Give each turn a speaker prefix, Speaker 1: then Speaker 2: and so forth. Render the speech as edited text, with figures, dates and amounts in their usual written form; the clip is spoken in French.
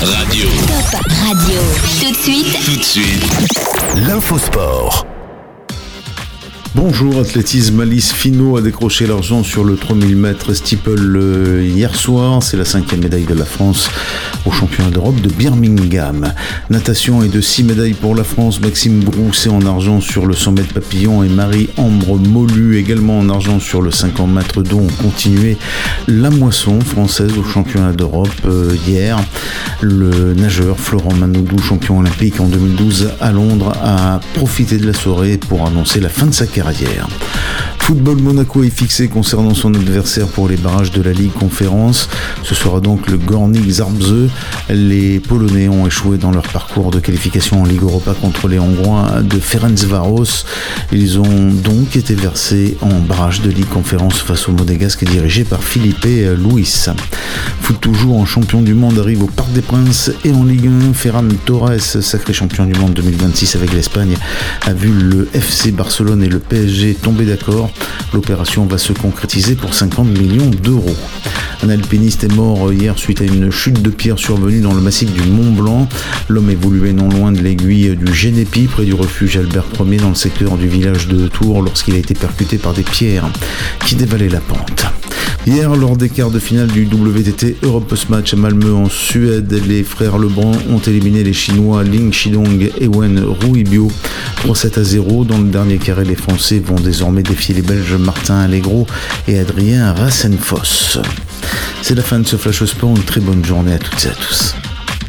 Speaker 1: Radio.
Speaker 2: Top Radio. Tout de suite.
Speaker 3: L'infosport.
Speaker 4: Bonjour, athlétisme. Alice Finot a décroché l'argent sur le 3000 mètres steeple hier soir. C'est la 5e médaille de la France au championnat d'Europe de Birmingham. Natation et de 6 médailles pour la France. Maxime Brousset en argent sur le 100 mètres papillon et Marie-Ambre Molu également en argent sur le 50 mètres d'eau ont continué la moisson française au championnat d'Europe hier. Le nageur Florent Manodou, champion olympique en 2012 à Londres, a profité de la soirée pour annoncer la fin de sa carrière. Football, Monaco est fixé concernant son adversaire pour les barrages de la Ligue Conférence. Ce sera donc le Górnik Zabrze. Les Polonais ont échoué dans leur parcours de qualification en Ligue Europa contre les Hongrois de Ferencváros. Ils ont donc été versés en barrage de Ligue Conférence face au Monégasque dirigé par Filipe Luis. Foot toujours, en champion du monde arrive au Parc des Princes et en Ligue 1, Ferran Torres, sacré champion du monde 2026 avec l'Espagne, a vu le FC Barcelone et le PSG tomber d'accord. L'opération va se concrétiser pour 50 millions d'euros. Un alpiniste est mort hier suite à une chute de pierre survenue dans le massif du Mont Blanc. L'homme évoluait non loin de l'aiguille du Génépi, près du refuge Albert Ier dans le secteur du village de Tours, lorsqu'il a été percuté par des pierres qui dévalaient la pente. Hier, lors des quarts de finale du WTT Europe Match à Malmö en Suède, les frères Lebrun ont éliminé les Chinois Ling Shidong et Wen Ruibio 3-7-0. Dans le dernier carré, les Français vont désormais défier les Belges Martin Allegro et Adrien Rassenfoss. C'est la fin de ce Flash Sport. Une très bonne journée à toutes et à tous.